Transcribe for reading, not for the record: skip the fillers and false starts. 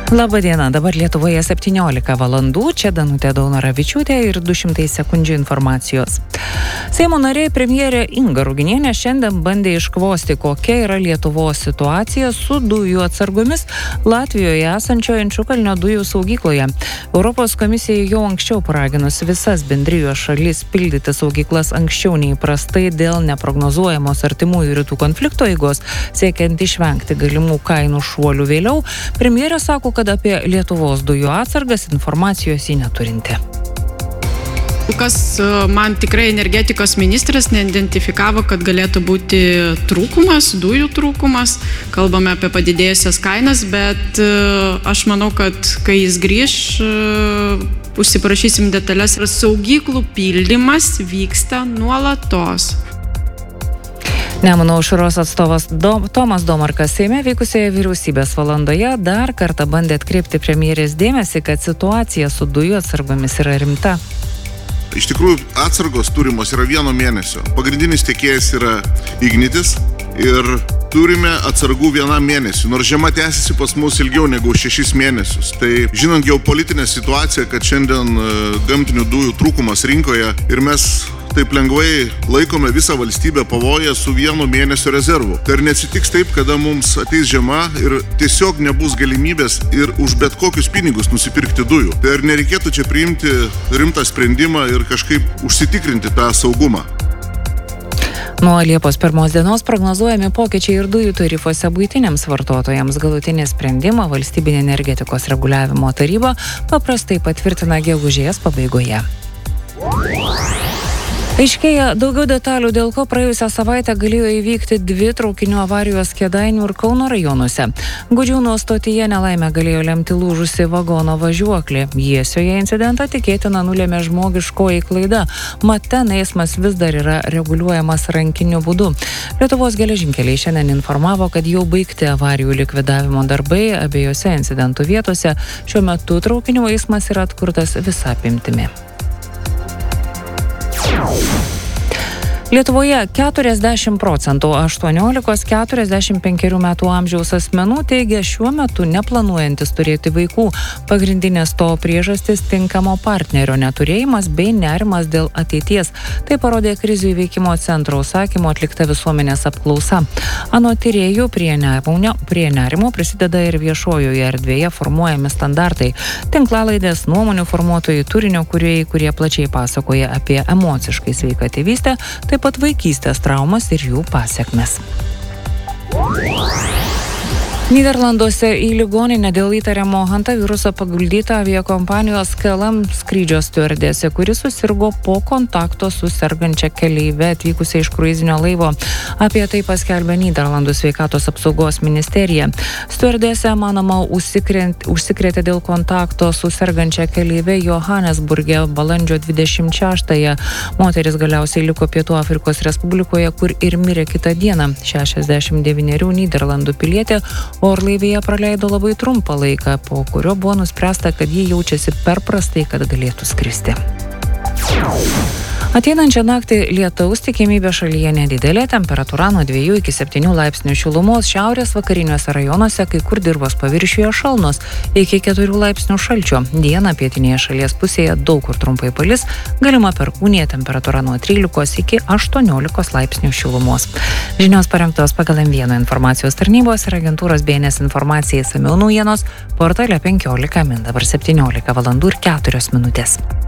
Labadiena, dabar Lietuvoje 17 valandų, čia Danutė Daunoravičiūtė ir 200 sekundžių informacijos. Seimo narė premjerė Inga Ruginienė šiandien bandė iškvosti, kokia yra Lietuvos situacija su dujų atsargomis Latvijoje esančioje Inčukalnio dujų saugykloje. Europos komisija jau anksčiau paraginus visas bendrijos šalis pildyti saugyklas anksčiau nei įprastai dėl neprognozuojamos artimųjų rytų konflikto eigos, siekiant išvengti galimų kainų šuolių vėliau. Premjerė sako, kad apie Lietuvos dujų atsargas informacijos jį neturinti. Kas man tikrai energetikos ministras neidentifikavo, kad galėtų būti trūkumas, dujų trūkumas. Kalbame apie padidėjusias kainas, bet aš manau, kad kai jis grįš, užsiprašysim detalės. Saugyklų pildymas vyksta nuolatos. Nemuno aušros atstovas Tomas Domarkas Seime vykusioje vyriausybės valandoje dar kartą bandė atkreipti premjerės dėmesį, kad situacija su dujų atsargomis yra rimta. Iš tikrųjų, atsargos turimos yra 1 mėnesio. Pagrindinis tiekėjas yra Ignitis ir turime atsargų 1 mėnesį, nors žiema tęsiasi pas mus ilgiau negu 6 mėnesius. Tai žinant geopolitinę situaciją, kad šiandien gamtinių dujų trūkumas rinkoje ir mes taip lengvai laikome visą valstybę pavoję su 1 mėnesio rezervu. Tai ir neatsitiks taip, kada mums ateis žiema ir tiesiog nebus galimybės ir už bet kokius pinigus nusipirkti dujų. Tai ir nereikėtų čia priimti rimtą sprendimą ir kažkaip užsitikrinti tą saugumą. Nuo Liepos 1 dienos prognozuojami pokyčiai ir dujų tarifuose buitiniams vartotojams. Galutinį sprendimą Valstybinė energetikos reguliavimo taryba paprastai patvirtina gegužės pabaigoje. Aiškėja daugiau detalių, dėl ko praėjusią savaitę galėjo įvykti 2 traukinių avarijos Kėdainių ir Kauno rajonuose. Gudžiūno stotyje nelaimę galėjo lemti lūžusi vagono važiuoklė. Jiesioje incidentą tikėtina nulėmė žmogiškoji klaida. Mat ten eismas vis dar yra reguliuojamas rankiniu būdu. Lietuvos geležinkeliai šiandien informavo, kad jau baigti avarijų likvidavimo darbai abiejose incidentų vietose. Šiuo metu traukinių eismas yra atkurtas visa apimtimi. Lietuvoje 40% 18–45 metų amžiaus asmenų teigia šiuo metu neplanuojantis turėti vaikų. Pagrindinės to priežastis tinkamo partnerio neturėjimas bei nerimas dėl ateities. Tai parodė krizių įveikimo centro užsakymu atlikta visuomenės apklausa. Anot tyrėjų prie nerimo prisideda ir viešojoje erdvėje formuojami standartai. Tinklalaidės, nuomonių formuotojai, turinio kūrėjai, kurie plačiai pasakoja apie emociškai sveiką tėvystę, taip pat vaikystės traumas ir jų pasekmes. Nyderlanduose į ligoninę dėl įtariamo hantaviruso paguldyta aviakompanijos KLM skrydžio stiuardesė, kuri susirgo po kontakto su sergančia keleive atvykusia iš kruizinio laivo. Apie tai paskelbė Nyderlandų sveikatos apsaugos ministerija. Stiuardesė, manoma, užsikrėtė dėl kontakto su sergančia keleive Johannesburge balandžio 26-ąją. Moteris galiausiai liko Pietų Afrikos Respublikoje, kur ir mirė kitą dieną. 69 Nyderlandų pilietė orlaivyje praleido labai trumpą laiką, po kurio buvo nuspręsta, kad ji jaučiasi per prastai, kad galėtų skristi. Ateinančią naktį lietaus tikimybė šalyje nedidelė, temperatūra nuo 2 iki 7 laipsnių šilumos, šiaurės vakariniuose rajonuose kai kur dirvos paviršiuje šalnos, iki 4 laipsnių šalčio. Dieną pietinėje šalies pusėje daug kur trumpai palis, galima perkūnija, temperatūra nuo 13 iki 18 laipsnių šilumos. Žinios parengtos pagal M1 informacijos tarnybos ir agentūros BNS informacija, išsamiau naujienos portale 15 min. Dabar 17 valandų ir 4 minutės.